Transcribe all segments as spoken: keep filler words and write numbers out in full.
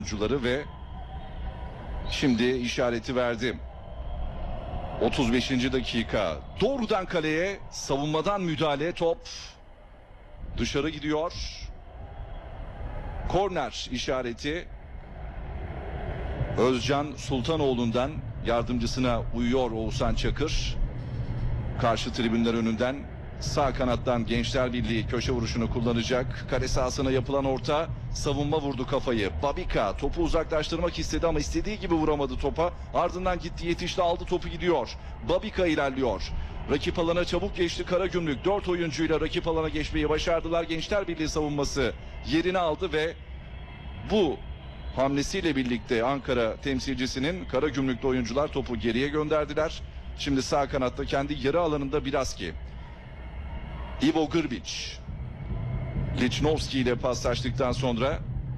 oyuncuları ve şimdi işareti verdi. otuz beşinci dakika. Doğrudan kaleye, savunmadan müdahale, top dışarı gidiyor. Korner işareti Özcan Sultanoğlu'ndan yardımcısına uyuyor Oğuzhan Çakır. Karşı tribünler önünden sağ kanattan Gençler Birliği köşe vuruşunu kullanacak. Kale sahasına yapılan orta, savunma vurdu kafayı. Babika topu uzaklaştırmak istedi ama istediği gibi vuramadı topa. Ardından gitti, yetişti, aldı, topu gidiyor. Babika ilerliyor. Rakip alana çabuk geçti Karagümrük. Dört oyuncuyla rakip alana geçmeyi başardılar. Gençler Birliği savunması yerini aldı ve bu hamlesiyle birlikte Ankara temsilcisinin Karagümrük'te oyuncular topu geriye gönderdiler. Şimdi sağ kanatta kendi yarı alanında Biraski. Ivo Grbić. Lichnowsky ile paslaştıktan sonra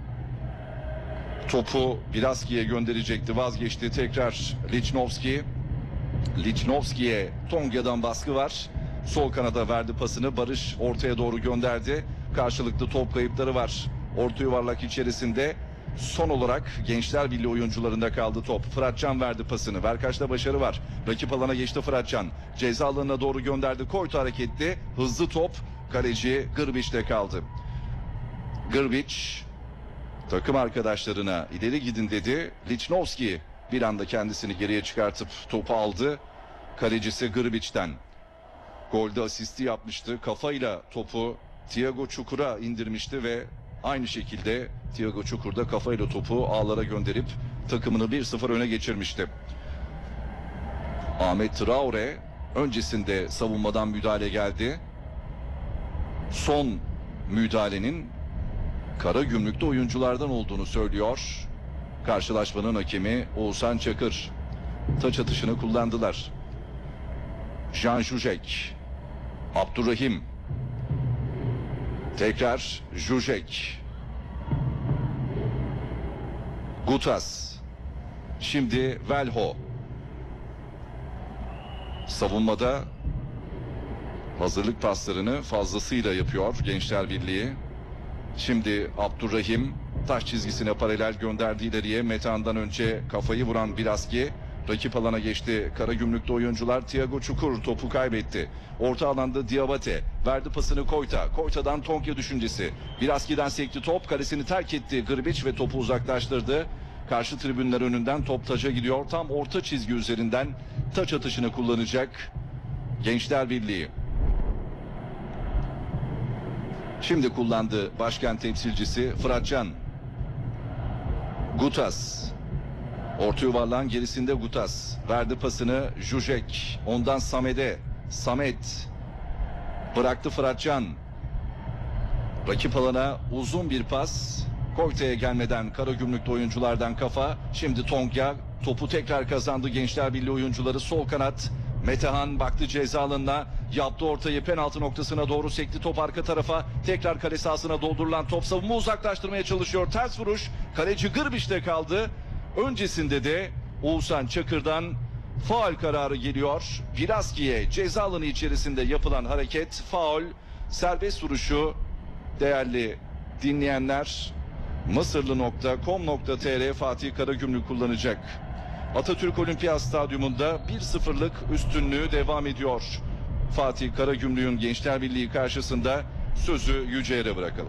topu Biraski'ye gönderecekti. Vazgeçti. Tekrar Lichnowsky. Lichnowsky'ye Tonga'dan baskı var. Sol kanada verdi pasını. Barış ortaya doğru gönderdi. Karşılıklı top kayıpları var. Orta yuvarlak içerisinde. Son olarak Gençler Birliği oyuncularında kaldı top. Fıratcan verdi pasını. Verkaç'ta başarı var. Rakip alana geçti Fıratcan. Ceza alanına doğru gönderdi. Koytu hareketli. Hızlı top. Kaleci Grbić'te kaldı. Grbić takım arkadaşlarına ileri gidin dedi. Lichnowsky bir anda kendisini geriye çıkartıp topu aldı. Kalecisi Grbić'ten. Golde asisti yapmıştı. Kafayla topu Thiago Çukur'a indirmişti ve aynı şekilde Thiago Çukur da kafayla topu ağlara gönderip takımını bir sıfır öne geçirmişti. Ahmet Traore öncesinde savunmadan müdahale geldi. Son müdahalenin Karagümrük'te oyunculardan olduğunu söylüyor. Karşılaşmanın hakemi Oğuzhan Çakır. Taç atışını kullandılar. Jan Žužek. Abdurrahim. Tekrar Žužek. Gutas. Şimdi Velho. Savunmada hazırlık paslarını fazlasıyla yapıyor Gençler Birliği. Şimdi Abdurrahim taş çizgisine paralel gönderdi ileriye. Metehan'dan önce kafayı vuran Biraski. Rakip alana geçti. Karagümrük'te oyuncular. Thiago Çukur topu kaybetti. Orta alanda Diabate verdi pasını Koyta. Koyta'dan Tonka düşüncesi. Biraski'den sekti top. Kalesini terk etti Grbić ve topu uzaklaştırdı. Karşı tribünler önünden top taça gidiyor. Tam orta çizgi üzerinden taç atışını kullanacak Gençler Birliği. Şimdi kullandı başkent temsilcisi Fıratcan. Gutas. Orta yuvarlağın gerisinde Gutas. Verdi pasını Žužek. Ondan Samet'e. Samet. Bıraktı Fıratcan. Rakip alana uzun bir pas. Koyta'ya gelmeden Karagümrük'te oyunculardan kafa. Şimdi Tonga topu tekrar kazandı Gençler Birliği oyuncuları. Sol kanat. Metehan baktı ceza alanına. Yaptı ortayı, penaltı noktasına doğru sekti top arka tarafa. Tekrar kale sahasına doldurulan top, savunma uzaklaştırmaya çalışıyor. Ters vuruş. Kaleci Grbić'te kaldı. Öncesinde de Oğuzhan Çakır'dan faul kararı geliyor. Biraski'ye ceza alanı içerisinde yapılan hareket faul. Serbest vuruşu değerli dinleyenler Mısırlı nokta com nokta tr Fatih Karagümrük kullanacak. Atatürk Olimpiyat Stadyumunda bir sıfırlık üstünlüğü devam ediyor. Fatih Karagümrük'ün Gençler Birliği karşısında sözü Yüce'ye bırakalım.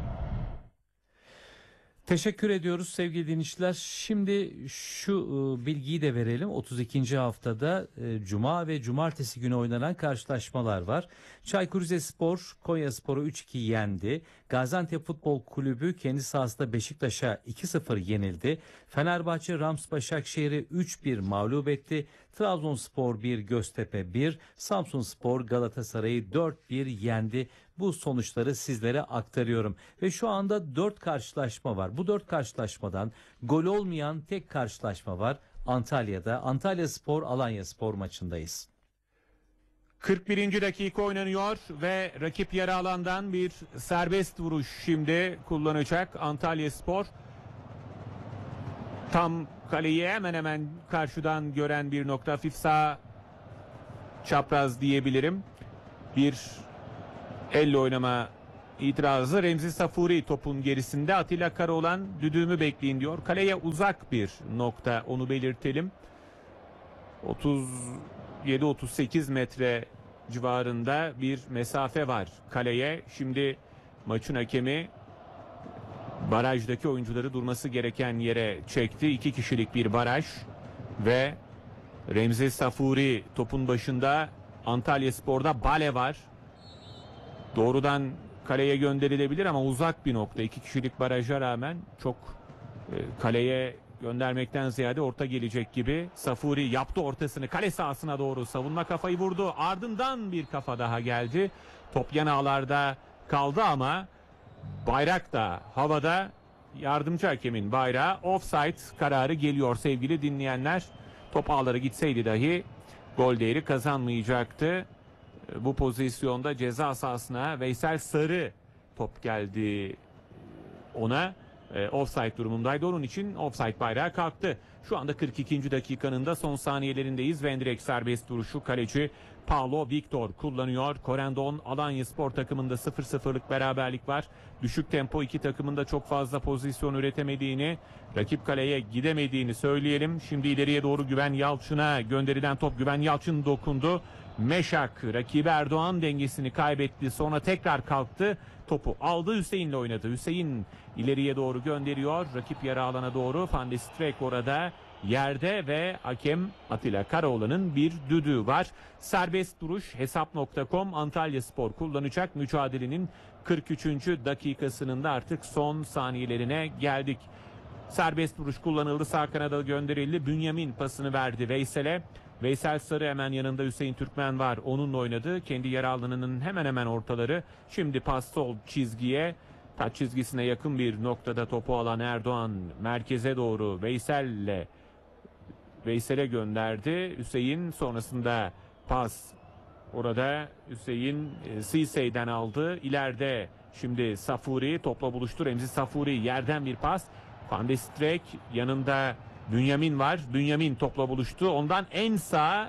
Teşekkür ediyoruz sevgili dinleyiciler. Şimdi şu e, bilgiyi de verelim. otuz ikinci haftada e, Cuma ve Cumartesi günü oynanan karşılaşmalar var. Çaykur Rizespor Konyaspor'u üç iki yendi. Gaziantep Futbol Kulübü kendi sahasında Beşiktaş'a iki sıfır yenildi. Fenerbahçe Rams Başakşehir'i üç bir mağlup etti. Trabzonspor bir, Göztepe bir, Samsunspor Galatasaray'ı dört bir yendi. Bu sonuçları sizlere aktarıyorum. Ve şu anda dört karşılaşma var. Bu dört karşılaşmadan gol olmayan tek karşılaşma var. Antalya'da. Antalyaspor Alanyaspor maçındayız. kırk birinci dakika oynanıyor ve rakip yarı alandan bir serbest vuruş şimdi kullanacak Antalyaspor. Tam kaleyi hemen hemen karşıdan gören bir nokta, hafif sağ çapraz diyebilirim. Bir elle oynama itirazı. Remzi Safuri topun gerisinde. Atilla Karaoğlan düdüğümü bekleyin diyor. Kaleye uzak bir nokta, onu belirtelim. otuz yedi otuz sekiz metre civarında bir mesafe var kaleye. Şimdi maçın hakemi barajdaki oyuncuları durması gereken yere çekti. İki kişilik bir baraj ve Remzi Safuri topun başında. Antalyaspor'da Bale var. Doğrudan kaleye gönderilebilir ama uzak bir nokta. İki kişilik baraja rağmen çok e, kaleye göndermekten ziyade orta gelecek gibi. Safuri yaptı ortasını, kale sahasına doğru savunma kafayı vurdu. Ardından bir kafa daha geldi. Top yan ağlarda kaldı ama bayrak da havada. Yardımcı hakemin bayrağı, offside kararı geliyor sevgili dinleyenler. Top ağlara gitseydi dahi gol değeri kazanmayacaktı. Bu pozisyonda ceza sahasına Veysel Sarı top geldi ona. E, offside durumundaydı. Onun için offside bayrağı kalktı. Şu anda kırk ikinci dakikanın da son saniyelerindeyiz. Van Dijk serbest vuruşu, kaleci Paulo Victor kullanıyor. Corendon Alanyaspor takımında sıfır sıfırlık beraberlik var. Düşük tempo iki takımında çok fazla pozisyon üretemediğini, rakip kaleye gidemediğini söyleyelim. Şimdi ileriye doğru Güven Yalçın'a gönderilen top, Güven Yalçın dokundu. Meşak rakibi Erdoğan dengesini kaybetti. Sonra tekrar kalktı. Topu aldı, Hüseyin'le oynadı. Hüseyin ileriye doğru gönderiyor. Rakip yarı alana doğru. Van de Streek orada yerde ve hakem Atilla Karaoğlan'ın bir düdüğü var. Serbest duruş hesap nokta com Antalyaspor kullanacak. Mücadelenin kırk üçüncü dakikasının da artık son saniyelerine geldik. Serbest vuruş kullanıldı. Sağ kanada gönderildi. Bünyamin pasını verdi Veysel'e. Veysel Sarı hemen yanında, Hüseyin Türkmen var. Onunla oynadı. Kendi yer alanının hemen hemen ortaları. Şimdi pas sol çizgiye. Taç çizgisine yakın bir noktada topu alan Erdoğan merkeze doğru Veysel'le Veysel'e gönderdi. Hüseyin sonrasında pas orada Hüseyin e, Sisey'den aldı. İleride şimdi Safuri topla buluştu. Remzi Safuri yerden bir pas. Van de Streek yanında Bünyamin var. Bünyamin topla buluştu. Ondan en sağ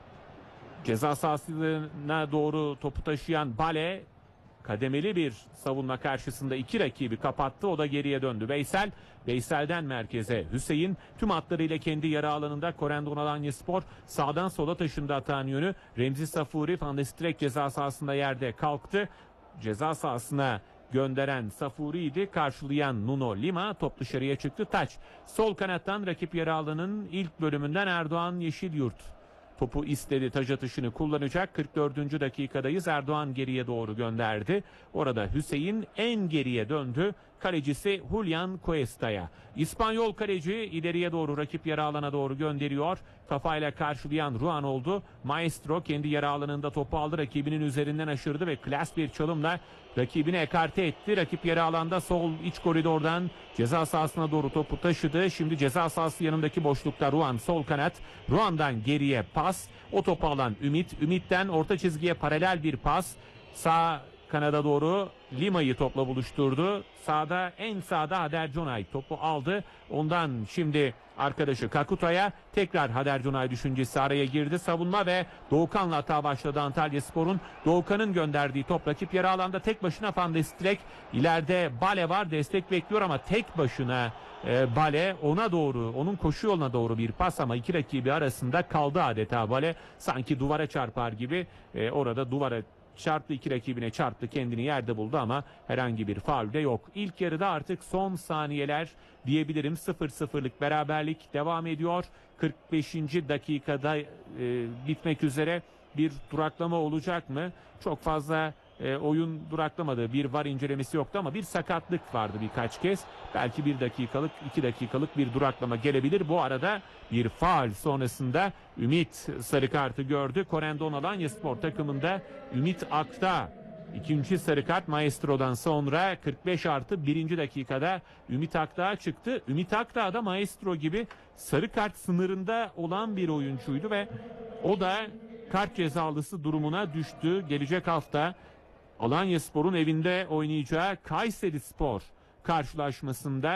ceza sahasına doğru topu taşıyan Bale kademeli bir savunma karşısında iki rakibi kapattı. O da geriye döndü. Veysel, Veysel'den merkeze Hüseyin tüm hatlarıyla kendi yarı alanında. Corendon Alanyaspor sağdan sola taşındı atağın yönü. Remzi Safuri, Van de Streek ceza sahasında yerde kalktı. Ceza sahasına gönderen Safuri'ydi. Karşılayan Nuno Lima, top dışarıya çıktı. Taç sol kanattan rakip yarı alanın ilk bölümünden Erdoğan Yeşilyurt topu istedi. Taç atışını kullanacak. kırk dördüncü dakikadayız. Erdoğan geriye doğru gönderdi. Orada Hüseyin en geriye döndü. Kalecisi Julian Cuesta'ya. İspanyol kaleci ileriye doğru rakip yarı alana doğru gönderiyor. Kafayla karşılayan Ruan oldu. Maestro kendi yarı alanında topu aldı. Rakibinin üzerinden aşırdı ve klas bir çalımla rakibini ekarte etti. Rakip yarı alanda sol iç koridordan ceza sahasına doğru topu taşıdı. Şimdi ceza sahası yanındaki boşlukta Ruan sol kanat. Ruan'dan geriye pas. O topu alan Ümit. Ümit'ten orta çizgiye paralel bir pas. Sağ kanada doğru Lima'yı topla buluşturdu. Sağda, en sağda Hader Conay topu aldı. Ondan şimdi arkadaşı Kakuta'ya tekrar Hader Conay düşüncesi araya girdi. Savunma ve Doğukan'la hata başladı Antalyaspor'un. Doğukan'ın gönderdiği top rakip yarı alanda tek başına Van de Streek. İleride Bale var, destek bekliyor ama tek başına e, Bale ona doğru, onun koşu yoluna doğru bir pas ama iki rakibi arasında kaldı adeta Bale. Sanki duvara çarpar gibi e, orada duvara çarptı, iki rakibine çarptı, kendini yerde buldu ama herhangi bir faul de yok. İlk yarıda artık son saniyeler diyebilirim. sıfır sıfırlık beraberlik devam ediyor. kırk beşinci dakikada e, bitmek üzere bir duraklama olacak mı? Çok fazla e, oyun duraklamadı. Bir var incelemesi yoktu ama bir sakatlık vardı birkaç kez. Belki bir dakikalık, iki dakikalık bir duraklama gelebilir. Bu arada bir faul sonrasında Ümit sarı kartı gördü. Corendon Alanyaspor takımında Ümit Akta ikinci sarı kart Maestro'dan sonra kırk beş artı birinci dakikada Ümit Akta çıktı. Ümit Akta da Maestro gibi sarı kart sınırında olan bir oyuncuydu ve o da kart cezalısı durumuna düştü. Gelecek hafta Alanyaspor'un evinde oynayacağı Kayserispor karşılaşmasında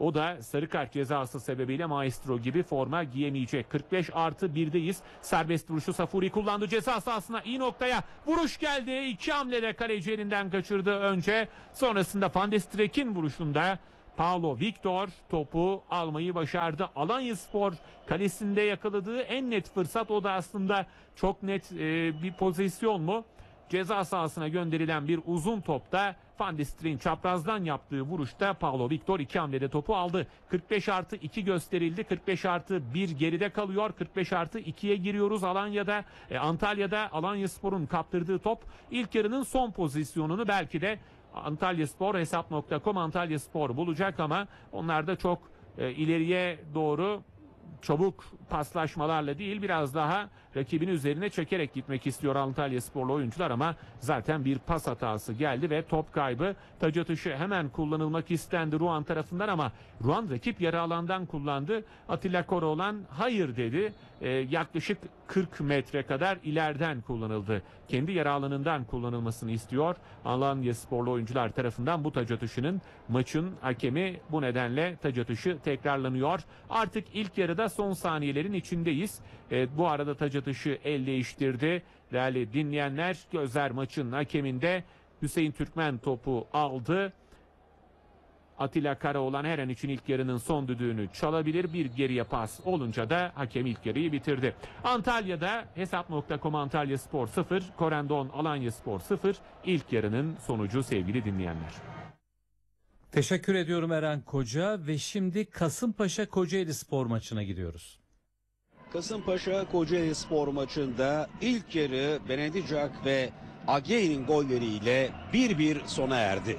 O da sarı kart cezası sebebiyle Maestro gibi forma giyemeyecek. kırk beş artı birdeyiz. Serbest vuruşu Safuri kullandı ceza sahasına. İyi noktaya vuruş geldi. İki hamlede kaleci elinden kaçırdı önce. Sonrasında Van de Streek'in vuruşunda Paulo Victor topu almayı başardı. Alanyaspor kalesinde yakaladığı en net fırsat, o da aslında çok net e, bir pozisyon mu? Ceza sahasına gönderilen bir uzun topta Van de Streek'in çaprazdan yaptığı vuruşta Paulo Victor iki hamlede topu aldı. kırk beş artı iki gösterildi. kırk beş artı bir geride kalıyor. kırk beş artı ikiye giriyoruz. Alanya'da, e, Antalya'da Alanyaspor'un kaptırdığı top ilk yarının son pozisyonunu belki de Antalyaspor hesap nokta com Antalyaspor bulacak ama onlar da çok e, ileriye doğru çabuk paslaşmalarla değil, biraz daha rakibin üzerine çekerek gitmek istiyor Antalyasporlu oyuncular ama zaten bir pas hatası geldi ve top kaybı. Taç atışı hemen kullanılmak istendi Ruan tarafından ama Ruan rakip yarı alandan kullandı. Atilla Karaoğlan hayır dedi. Ee, yaklaşık kırk metre kadar ileriden kullanıldı. Kendi yarı alanından kullanılmasını istiyor Alanyasporlu oyuncular tarafından. Bu taç atışının maçın hakemi, bu nedenle taç atışı tekrarlanıyor. Artık ilk yarıda son saniyelerin içindeyiz. Evet, bu arada taç atışı el değiştirdi. Değerli dinleyenler, gözler maçın hakeminde. Hüseyin Türkmen topu aldı. Atilla Karaoğlan her an için ilk yarının son düdüğünü çalabilir. Bir geriye pas olunca da hakem ilk yarıyı bitirdi. Antalya'da hesap nokta com Antalyaspor sıfır, Korendon Alanyaspor sıfır. İlk yarının sonucu sevgili dinleyenler. Teşekkür ediyorum Eren Koca ve şimdi Kasımpaşa Kocaeli Spor maçına gidiyoruz. Kasımpaşa Kocaeli Spor maçında ilk yarı Benedicak ve Agei'nin golleriyle bir bir sona erdi.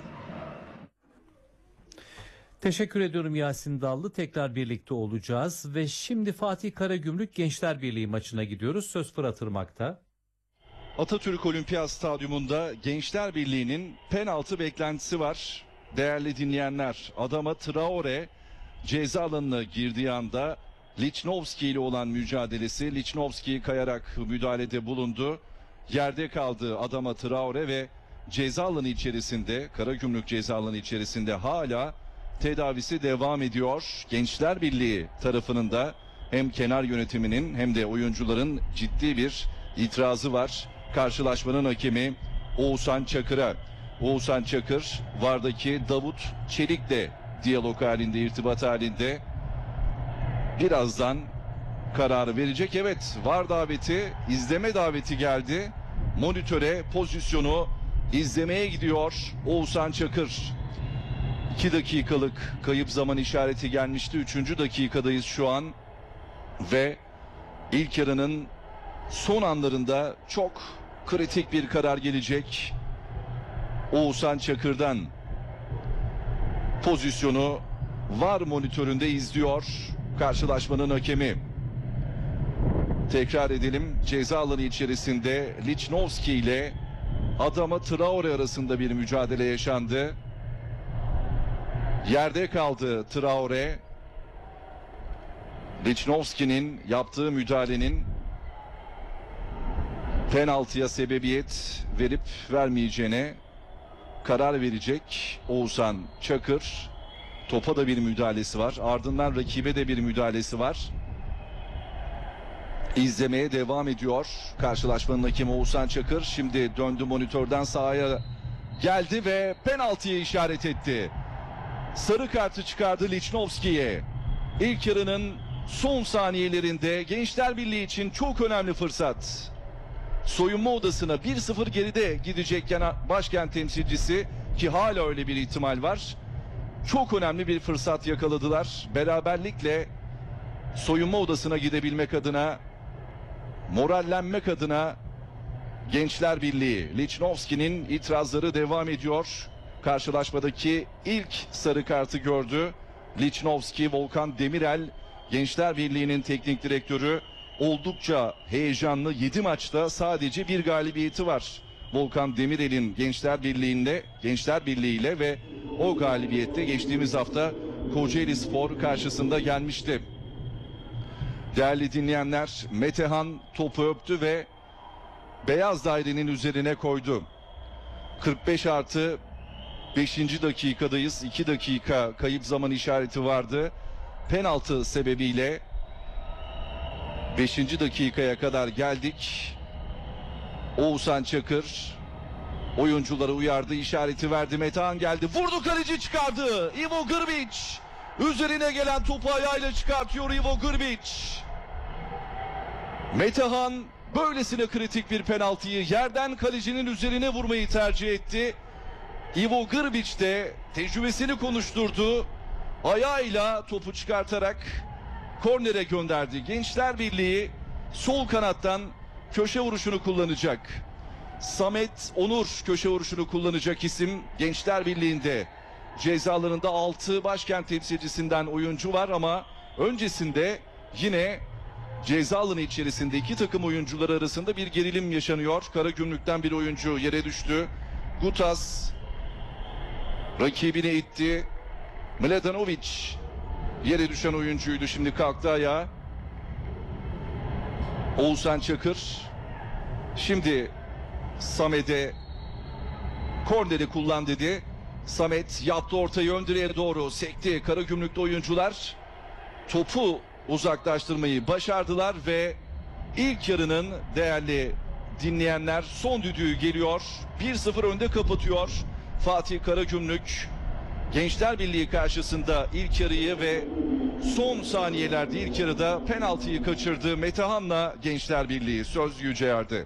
Teşekkür ediyorum Yasin Dallı. Tekrar birlikte olacağız ve şimdi Fatih Karagümrük Gençler Birliği maçına gidiyoruz. Söz Fırat Irmak'ta. Atatürk Olimpiyat Stadyumunda Gençler Birliği'nin penaltı beklentisi var. Değerli dinleyenler, Adama Traore ceza alanına girdiği anda Lichnowsky ile olan mücadelesi, Lichnowsky kayarak müdahalede bulundu. Yerde kaldı Adama Traore ve ceza alanı içerisinde, Karagümrük ceza alanı içerisinde hala tedavisi devam ediyor. Gençler Birliği tarafının da hem kenar yönetiminin hem de oyuncuların ciddi bir itirazı var. Karşılaşmanın hakemi Oğuzhan Çakır'a. Oğuzhan Çakır, vardaki Davut Çelik'le diyalog halinde, irtibat halinde. Birazdan kararı verecek. Evet, var daveti, izleme daveti geldi. Monitöre pozisyonu izlemeye gidiyor Oğuzhan Çakır. iki dakikalık kayıp zaman işareti gelmişti. üçüncü dakikadayız şu an. Ve ilk yarının son anlarında çok kritik bir karar gelecek. Oğuzhan Çakır'dan pozisyonu var monitöründe izliyor karşılaşmanın hakemi. Tekrar edelim, ceza alanı içerisinde Lichnowsky ile Adama Traore arasında bir mücadele yaşandı. Yerde kaldı Traore. Lichnowsky'nin yaptığı müdahalenin penaltıya sebebiyet verip vermeyeceğine karar verecek Oğuzhan Çakır. Topa da bir müdahalesi var. Ardından rakibe de bir müdahalesi var. İzlemeye devam ediyor karşılaşmanın hakemi Oğuzhan Çakır. Şimdi döndü monitörden sahaya geldi ve penaltıya işaret etti. Sarı kartı çıkardı Lichnowsky'ye. İlk yarının son saniyelerinde Gençler Birliği için çok önemli fırsat. Soyunma odasına bir sıfır geride gidecekken başkent temsilcisi, ki hala öyle bir ihtimal var, çok önemli bir fırsat yakaladılar. Beraberlikle soyunma odasına gidebilmek adına, morallenmek adına Gençler Birliği. Lichnowsky'nin itirazları devam ediyor. Karşılaşmadaki ilk sarı kartı gördü Lichnowsky. Volkan Demirel, Gençler Birliği'nin teknik direktörü, oldukça heyecanlı. yedi maçta sadece bir galibiyeti var Volkan Demirel'in Gençler Birliği'nde, Gençler Birliği'yle ve o galibiyette geçtiğimiz hafta Kocaeli Spor karşısında gelmişti. Değerli dinleyenler, Metehan topu öptü ve beyaz dairenin üzerine koydu. kırk beş artı beşinci dakikadayız. iki dakika kayıp zaman işareti vardı. Penaltı sebebiyle beşinci dakikaya kadar geldik. Oğuzhan Çakır oyuncuları uyardı, işareti verdi. Metehan geldi, vurdu, kaleci çıkardı. Ivo Grbić üzerine gelen topu ayağıyla çıkartıyor Ivo Grbić. Metehan böylesine kritik bir penaltıyı yerden kalecinin üzerine vurmayı tercih etti. Ivo Grbić de tecrübesini konuşturdu. Ayağıyla topu çıkartarak kornere gönderdi. Gençler Birliği sol kanattan köşe vuruşunu kullanacak. Samet Onur köşe vuruşunu kullanacak isim. Gençler Birliği'nde ceza alanında altı başkent temsilcisinden oyuncu var ama öncesinde yine ceza alanı içerisinde iki takım oyuncuları arasında bir gerilim yaşanıyor. Karagümrük'ten bir oyuncu yere düştü. Gutas rakibini itti. Mladenovic yere düşen oyuncuydu, şimdi kalktı ayağa. Oğuzhan Çakır şimdi Samet'e korneri kullan dedi. Samet yaptı ortayı, ön direğe doğru sekti. Karagümrük'te oyuncular topu uzaklaştırmayı başardılar ve ilk yarının değerli dinleyenler son düdüğü geliyor. bir sıfır önde kapatıyor Fatih Karagümrük. Gençler Birliği karşısında ilk yarıyı ve son saniyelerde ilk yarıda penaltıyı kaçırdı. Metehan'la Gençler Birliği. Söz Yüceyer'de.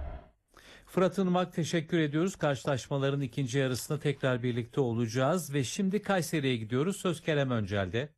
Fırat Irmak, teşekkür ediyoruz. Karşılaşmaların ikinci yarısında tekrar birlikte olacağız ve şimdi Kayseri'ye gidiyoruz. Söz Kerem Öncel'de.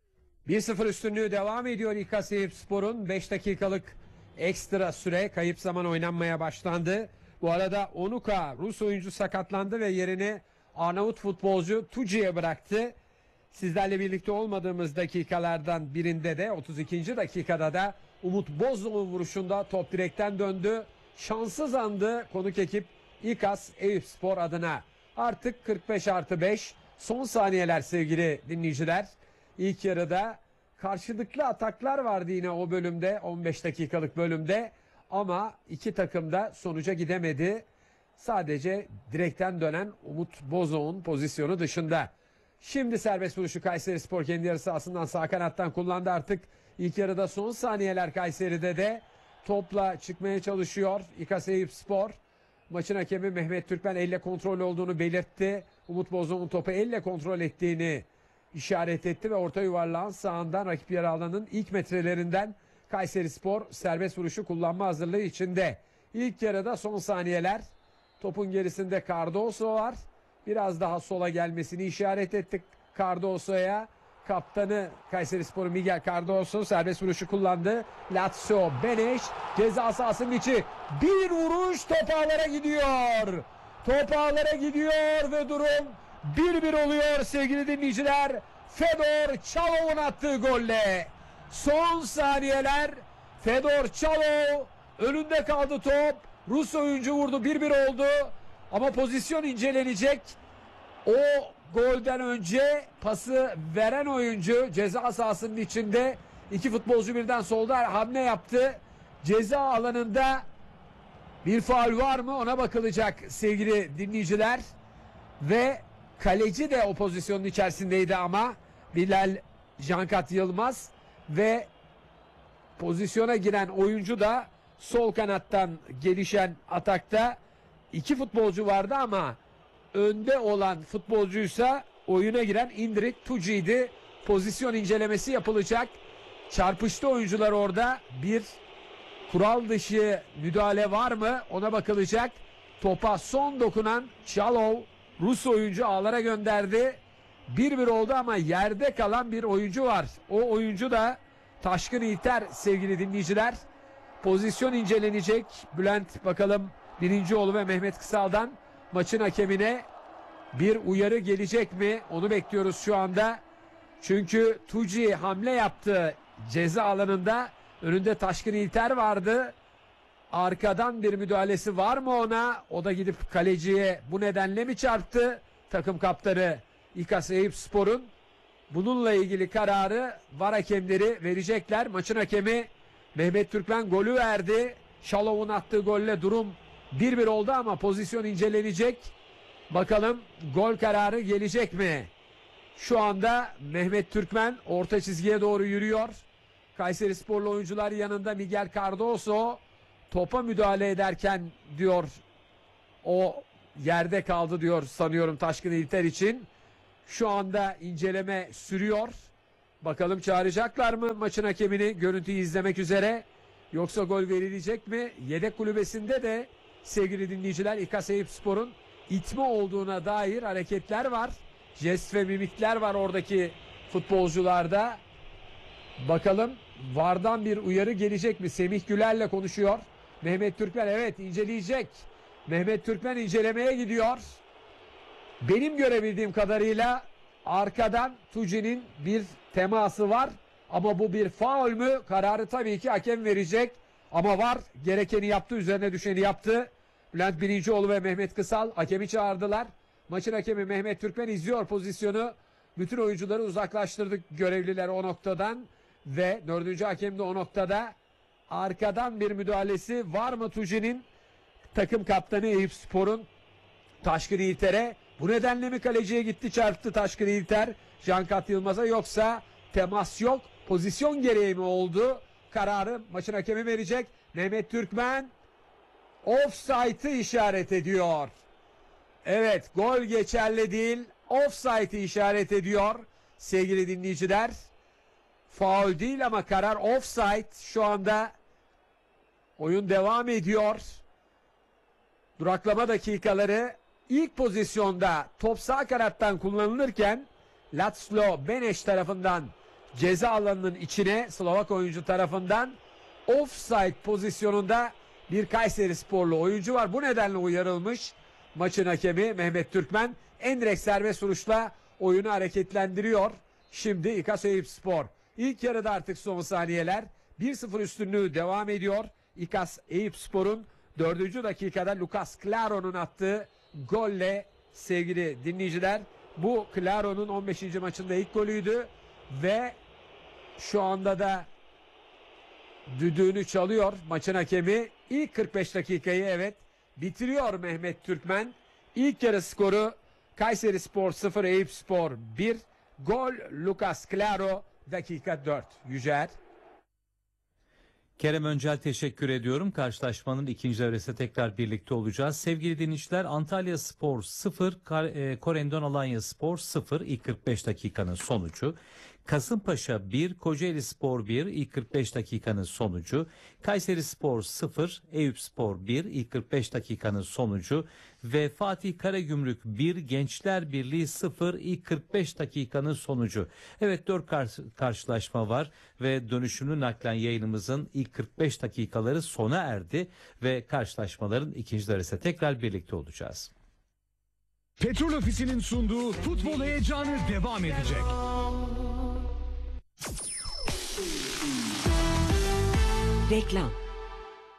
bir sıfır üstünlüğü devam ediyor İKA Eyüpspor'un. beş dakikalık ekstra süre kayıp zaman oynanmaya başlandı. Bu arada Onuka Rus oyuncu sakatlandı ve yerini Arnavut futbolcu Tuci'ye bıraktı. Sizlerle birlikte olmadığımız dakikalardan birinde de otuz ikinci dakikada da Umut Bozdoğan vuruşunda top direkten döndü. Şanssız andı konuk ekip İKAS Eyüpspor adına. Artık kırk beş artı beş son saniyeler sevgili dinleyiciler. İlk yarıda karşılıklı ataklar vardı yine o bölümde, on beş dakikalık bölümde, ama iki takım da sonuca gidemedi. Sadece direkten dönen Umut Bozdoğan pozisyonu dışında. Şimdi serbest vuruşu Kayserispor kendi yarı sahasından sağ kanattan kullandı. Artık ilk yarıda son saniyeler Kayseri'de de topla çıkmaya çalışıyor İKAS Eyüpspor. Maçın hakemi Mehmet Türkmen elle kontrol olduğunu belirtti. Umut Bozdoğan'ın topu elle kontrol ettiğini işaret etti ve orta yuvarlağın sağından rakip yarı alanının ilk metrelerinden Kayserispor serbest vuruşu kullanma hazırlığı içinde. İlk yarıda son saniyeler. Topun gerisinde Cardoso var. Biraz daha sola gelmesini işaret ettik Cardoso'ya. Kaptanı Kayserispor'un Miguel Cardoso serbest vuruşu kullandı. Lazio Beneş ceza sahasının içi. Bir vuruş top ağlara gidiyor. Top ağlara gidiyor ve durum bir bir oluyor sevgili dinleyiciler. Fedor Çalov'un attığı golle. Son saniyeler. Fedor Çalov önünde kaldı top. Rus oyuncu vurdu, bir bir oldu. Ama pozisyon incelenecek. O golden önce pası veren oyuncu ceza sahasının içinde, iki futbolcu birden solda hamle yaptı. Ceza alanında bir faul var mı ona bakılacak sevgili dinleyiciler. Ve kaleci de o pozisyonun içerisindeydi ama Bilal Cankat Yılmaz ve pozisyona giren oyuncu da sol kanattan gelişen atakta iki futbolcu vardı ama önde olan futbolcuysa oyuna giren Indrik Tuci'ydi. Pozisyon incelemesi yapılacak. Çarpıştı oyuncular orada. Bir kural dışı müdahale var mı ona bakılacak. Topa son dokunan Çalov Rus oyuncu ağlara gönderdi. bir bir oldu ama yerde kalan bir oyuncu var. O oyuncu da Taşkın İlter sevgili dinleyiciler. Pozisyon incelenecek. Bülent bakalım Birincioğlu ve Mehmet Kısal'dan maçın hakemine bir uyarı gelecek mi? Onu bekliyoruz şu anda. Çünkü Tuci hamle yaptı ceza alanında. Önünde Taşkın İlter vardı. Arkadan bir müdahalesi var mı ona? O da gidip kaleciye bu nedenle mi çarptı? Takım kaptanı İKAS Eyüpspor'un bununla ilgili kararı var hakemleri verecekler. Maçın hakemi Mehmet Türkmen golü verdi. Şalov'un attığı golle durum bir bir oldu ama pozisyon incelenecek. Bakalım gol kararı gelecek mi? Şu anda Mehmet Türkmen orta çizgiye doğru yürüyor. Kayserisporlu oyuncular yanında Miguel Cardoso topa müdahale ederken diyor o yerde kaldı diyor sanıyorum Taşkın İlter için. Şu anda inceleme sürüyor. Bakalım çağıracaklar mı maçın hakemini görüntüyü izlemek üzere? Yoksa gol verilecek mi? Yedek kulübesinde de sevgili dinleyiciler İKA Eyüpspor'un itme olduğuna dair hareketler var. Jest ve mimikler var oradaki futbolcularda. Bakalım V A R'dan bir uyarı gelecek mi? Semih Güler'le konuşuyor. Mehmet Türkmen evet inceleyecek. Mehmet Türkmen incelemeye gidiyor. Benim görebildiğim kadarıyla arkadan Tuci'nin bir teması var. Ama bu bir faul mü? Kararı tabii ki hakem verecek. Ama var gerekeni yaptı, üzerine düşeni yaptı. Bülent Birincioğlu ve Mehmet Kısal hakemi çağırdılar. Maçın hakemi Mehmet Türkmen izliyor pozisyonu. Bütün oyuncuları uzaklaştırdık görevliler o noktadan. Ve dördüncü hakem de o noktada. Arkadan bir müdahalesi var mı Tuci'nin? Takım kaptanı Eyüpspor'un Taşkın İlter'e. Bu nedenle mi kaleciye gitti çarptı Taşkın İlter Cankat Yılmaz'a, yoksa temas yok pozisyon gereği mi oldu? Kararı maçın hakemi verecek. Mehmet Türkmen offside'ı işaret ediyor. Evet, gol geçerli değil, offside'ı işaret ediyor sevgili dinleyiciler. Faul değil ama karar offside. Şu anda oyun devam ediyor. Duraklama dakikaları. İlk pozisyonda top sağ kanattan kullanılırken Laszlo Beneş tarafından ceza alanının içine Slovak oyuncu tarafından offside pozisyonunda bir Kayserisporlu oyuncu var. Bu nedenle uyarılmış maçın hakemi Mehmet Türkmen. En direkt serbest vuruşla oyunu hareketlendiriyor. Şimdi İKA Eyüpspor. İlk yarıda artık son saniyeler. bir sıfır üstünlüğü devam ediyor. İKA Eyüpspor'un dördüncü dakikada Lucas Claro'nun attığı golle sevgili dinleyiciler. Bu Claro'nun on beşinci maçında ilk golüydü ve şu anda da düdüğünü çalıyor maçın hakemi. İlk kırk beş dakikayı evet bitiriyor Mehmet Türkmen. İlk yarı skoru Kayserispor sıfır Eyüpspor bir. Gol Lucas Claro, dakika dört. Yücer. Kerem Öncel teşekkür ediyorum. Karşılaşmanın ikinci devresinde tekrar birlikte olacağız. Sevgili dinleyiciler, Antalya Spor sıfır, Korendon Alanya Spor sıfır ilk kırk beş dakikanın sonucu. Kasımpaşa bir, Kocaeli Spor bir ilk kırk beş dakikanın sonucu. Kayseri Spor sıfır, Eyüpspor bir ilk kırk beş dakikanın sonucu. Ve Fatih Karagümrük bir, Gençler Birliği sıfır ilk kırk beş dakikanın sonucu. Evet, dört kar- karşılaşma var ve dönüşümlü naklen yayınımızın ilk kırk beş dakikaları sona erdi ve karşılaşmaların ikinci devresinde tekrar birlikte olacağız. Petrol Ofisi'nin sunduğu futbol heyecanı devam edecek. Reklam.